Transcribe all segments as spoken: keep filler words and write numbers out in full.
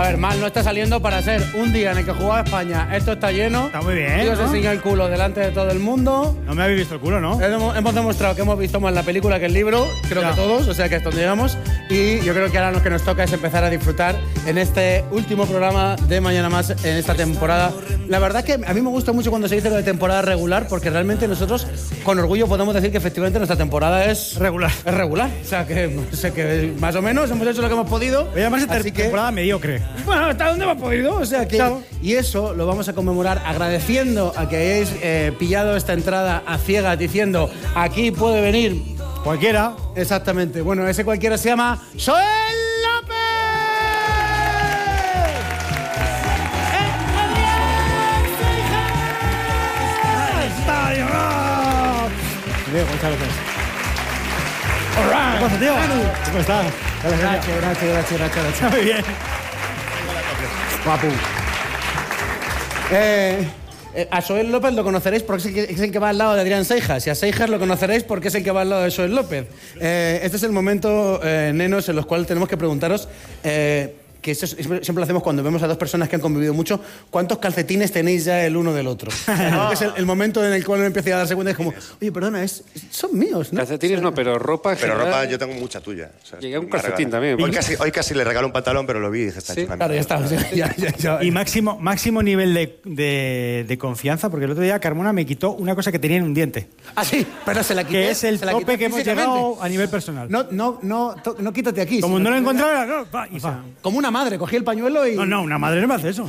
A ver, mal no está saliendo para ser un día en el que jugaba España. Esto está lleno. Está muy bien, Dios ¿no? enseña el culo delante de todo el mundo. No me habéis visto el culo, ¿no? Hemos, hemos demostrado que hemos visto más la película que el libro, creo Ya. que todos, o sea que es donde llegamos. Y yo creo que ahora lo que nos toca es empezar a disfrutar en este último programa de Mañana Más en esta temporada. La verdad que a mí me gusta mucho cuando se dice lo de temporada regular, porque realmente nosotros con orgullo podemos decir que efectivamente nuestra temporada es regular. Es regular, o sea que, no sé, que más o menos hemos hecho lo que hemos podido. Voy a llamarse ter- así que, temporada mediocre. bueno, hasta dónde hemos podido, o sea que... Claro. Y eso lo vamos a conmemorar agradeciendo a que hayáis eh, pillado esta entrada a ciegas diciendo aquí puede venir Cualquiera. exactamente. Bueno, ese cualquiera se llama Joel López. ¡Estadio Rock! Bien, muchas gracias. ¿Qué pasa, tío? ¿Cómo estás? Gracias, gracias, gracias, gracias, gracias. Muy bien. Guapo. Eh, eh, a Joel López lo conoceréis porque es el, que, es el que va al lado de Adrián Seijas. Y a Seijas lo conoceréis porque es el que va al lado de Joel López. Eh, este es el momento, eh, nenos, en los cuales tenemos que preguntaros... Eh, que eso es- siempre lo hacemos cuando vemos a dos personas que han convivido mucho, ¿cuántos calcetines tenéis ya el uno del otro? Porque es el, el momento en el cual uno empieza a darse cuenta y es como, oye, perdona, es, son míos, ¿no? Calcetines no, pero ropa en Pero general. ropa yo tengo mucha tuya. O sea, Llegué a un me calcetín regalan. también. Hoy casi, hoy casi le regalo un pantalón, pero lo vi y dije, está Sí, hecho una Claro, ya mierda. está. o sea, ya, ya, ya. Y máximo, máximo nivel de, de, de confianza, porque el otro día Carmona me quitó una cosa que tenía en un diente, Ah, sí, pero se la quité. que es el se la tope quité que hemos físicamente. llegado a nivel personal. No, no, no, to- no quítate aquí. Como sino- no lo encontraba, no, va, y va. Como una madre, cogí el pañuelo y... No, no, una madre no me hace eso.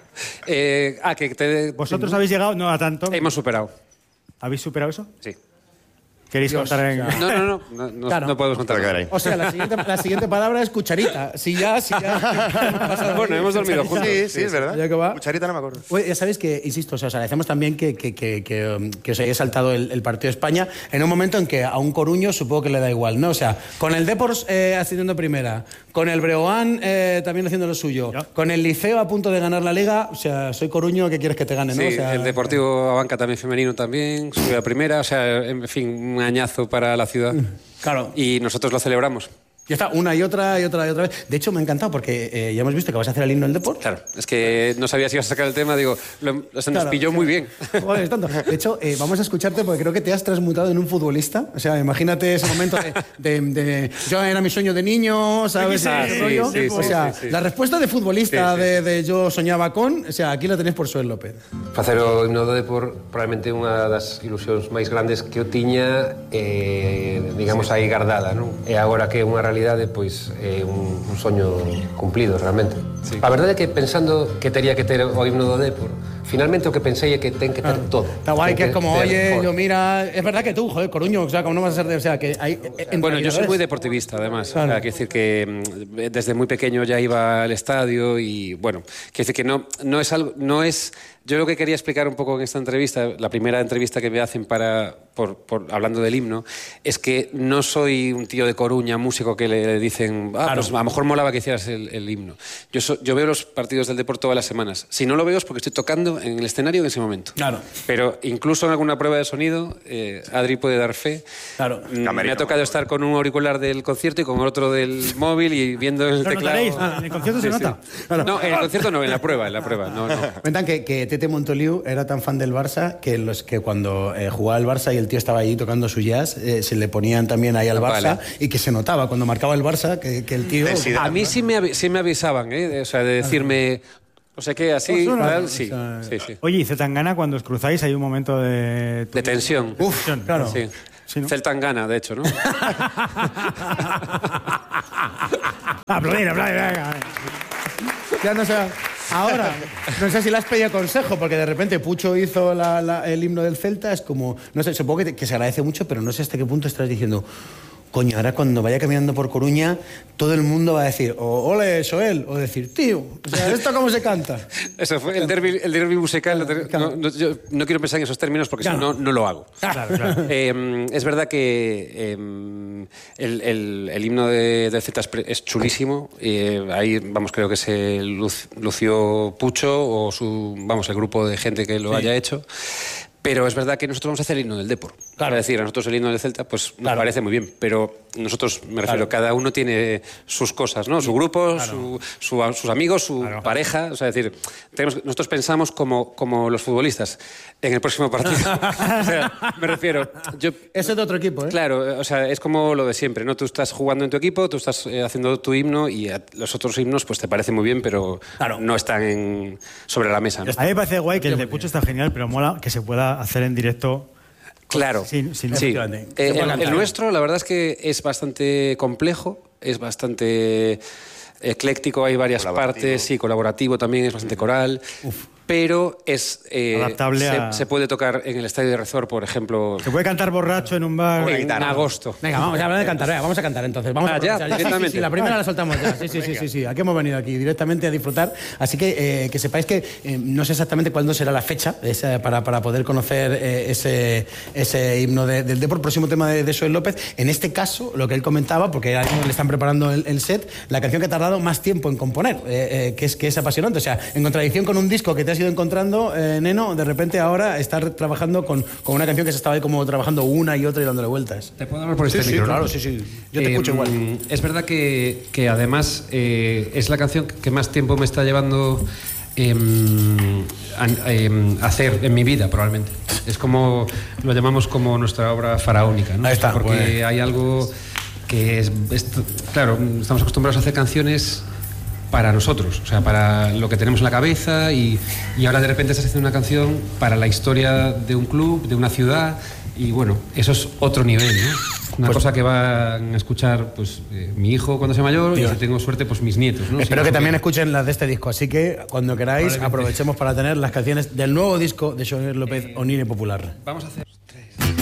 Eh, ah, que te... Vosotros habéis llegado, no a tanto. Hemos superado. ¿Habéis superado eso? Sí. ¿Queréis Dios, contar en...? o sea, No, no, no. No, no, Claro. no podemos contar. Tengo que ver ahí. O sea, la siguiente, la siguiente palabra es cucharita. Si ya, si ya... Bueno, hemos dormido juntos. Sí, sí, es verdad. Ya que va. Cucharita no me acuerdo. Oye, ya sabéis que, insisto, os agradecemos también que, que, que, que, um, que os hayáis saltado el, el partido de España en un momento en que a un Coruño supongo que le da igual, ¿no? O sea, con el Depors eh, ascendiendo primera, con el Breogán eh, también haciendo lo suyo, Ya. con el Liceo a punto de ganar la Liga, o sea, soy Coruño, ¿qué quieres que te gane, no? Sí, O sea, el Deportivo Abanca también femenino también, subió a primera, o sea, en fin, un añazo para la ciudad. Claro. Y nosotros lo celebramos. Ya está, una y otra y otra y otra vez. De hecho, me ha encantado porque eh, ya hemos visto que vas a hacer el himno del Depor. Claro, es que no sabía si ibas a sacar el tema, digo, lo, se nos Claro, pilló sí. muy bien. Joder, es tonto. De hecho, eh, vamos a escucharte porque creo que te has transmutado en un futbolista. O sea, imagínate ese momento de... de- de- yo era mi sueño de niño, ¿sabes? Ah, Ese sí, rollo. sí, o sí, sea, sí, sí. la respuesta de futbolista Sí, sí. De, de yo soñaba con... O sea, aquí la tenéis por Joel López. Facer o himno do Depor probablemente unha das ilusións máis grandes que eu tiña eh, digamos aí guardada, non? E agora que é unha realidade, pois é un, un soño cumplido realmente. Sí. A verdade é que pensando que tería que ter o himno do Depor, finalmente o que pensei é que ten que ter todo. Está guay que es Ten como, ter oye, todo. yo mira... Es verdad que tú, joder, Coruño, o sea, como no vas a ser de... O sea, que hay... en Bueno, yo soy realidad muy es- deportivista, además. Claro. O sea, quiero decir que mm, desde muy pequeño ya iba al estadio y, bueno, quiero decir que no, no es algo... No es, yo lo que quería explicar un poco en esta entrevista, la primera entrevista que me hacen para, por, por, hablando del himno, es que no soy un tío de Coruña, músico, que le dicen, ah, Claro. pues a lo mejor molaba que hicieras el, el himno. Yo, so- yo veo los partidos del deporte todas las semanas. Si no lo veo es porque estoy tocando en el escenario en ese momento. Claro. Pero incluso en alguna prueba de sonido, eh, Adri puede dar fe. Claro. Mm, Me Camerino. ha tocado estar con un auricular del concierto y con otro del móvil y viendo el Lo teclado. notaréis, en el concierto se nota. No, en el concierto no, en la prueba, en la prueba. No, no. Cuentan que, que Tete Montoliu era tan fan del Barça que los que cuando eh, jugaba el Barça y el tío estaba allí tocando su jazz, eh, se le ponían también ahí al Barça Vale. y que se notaba cuando marcaba el Barça que, que el tío... Densidad. A mí sí me, avi- sí me avisaban, ¿eh? O sea, de decirme, o sea, que así, Osuna, tal, o sí, sea, sí, sí. Oye, y Zetangana, cuando os cruzáis, hay un momento de... De tensión. Uf, claro. Sí. Sí, ¿no? Celtangana, de hecho, ¿no? Aplaudir, aplaudir, venga. Ya no sé... Ahora, no sé si le has pedido consejo, porque de repente Pucho hizo la- la- el himno del Celta, es como... No sé, supongo que, te- que se agradece mucho, pero no sé hasta qué punto estás diciendo... Coño, ahora cuando vaya caminando por Coruña, todo el mundo va a decir, o ole, Joel, o decir, tío, o sea, ¿esto cómo se canta? Eso fue el derbi, el derbi musical. lo ter- Claro. No, no, yo no quiero pensar en esos términos porque Claro. si no, no lo hago. Claro, claro. Eh, es verdad que eh, el, el- el himno de, de Z es, pre- es chulísimo. Eh, ahí, vamos, creo que se luz- lució Pucho o su, vamos, el grupo de gente que lo haya hecho. Pero es verdad que nosotros vamos a hacer el himno del Depor. Claro, es decir, a nosotros el himno del Celta pues nos Claro. parece muy bien, pero nosotros, me refiero, Claro. cada uno tiene sus cosas, ¿no? Su grupo, Claro. su, su- sus amigos, su Claro. pareja. O sea, es decir, tenemos, nosotros pensamos como, como los futbolistas en el próximo partido. O sea, me refiero, yo... Ese es de otro equipo, ¿eh? Claro, o sea, es como lo de siempre, ¿no? Tú estás jugando en tu equipo, tú estás eh, haciendo tu himno y a- los otros himnos pues te parecen muy bien, pero Claro. no están en- sobre la mesa, ¿no? A mí me parece guay que el de Pucho está genial, pero mola que se pueda hacer en directo. Claro, Sin- sin- sí. efectivamente. Eh, Se puede el, cantar. el nuestro, la verdad es que es bastante complejo, es bastante ecléctico, hay varias Colaborativo. partes, sí, colaborativo también, es bastante coral, pero es eh, Adaptable se, a- se puede tocar en el Estadio de Rezor, por ejemplo, Se puede cantar borracho en un bar. en agosto. Venga, vamos a hablar de cantar, venga, vamos a cantar entonces. Vamos Ah, a ya, aprovechar. Sí, sí, directamente. sí, la primera la soltamos ya. Sí, sí, sí, sí, sí. Aquí hemos venido aquí directamente a disfrutar. Así que eh, que sepáis que eh, no sé exactamente cuándo será la fecha esa, para, para poder conocer eh, ese, ese himno de- del Depor, próximo tema de, de Joel López. En este caso, lo que él comentaba, porque ahora mismo le están preparando el, el set, la canción que ha tardado más tiempo en componer, eh, eh, que, es, que es apasionante. O sea, en contradicción con un disco que te has ido encontrando, eh, Neno, de repente ahora estar trabajando con, con una canción que se estaba ahí como trabajando una y otra y dándole vueltas. ¿Te puedo hablar por este Sí, sí, micro? ¿no? claro, sí, sí. Yo te Eh, escucho igual. mm, Es verdad que, que además eh, es la canción que más tiempo me está llevando em, a, em, a hacer en mi vida, probablemente. Es como, lo llamamos como nuestra obra faraónica, ¿no? Ahí está, Porque bueno. hay algo que es, es- claro, estamos acostumbrados a hacer canciones para nosotros, o sea, para lo que tenemos en la cabeza y, y ahora de repente estás haciendo una canción para la historia de un club, de una ciudad y bueno, eso es otro nivel, ¿no? Una Pues- cosa que van a escuchar pues eh, mi hijo cuando sea mayor Tío. y si tengo suerte pues mis nietos, ¿no? Espero Sí, que también porque- escuchen las de este disco, así que cuando queráis Probablemente. aprovechemos para tener las canciones del nuevo disco de Joel López, Onire Popular. Vamos a hacer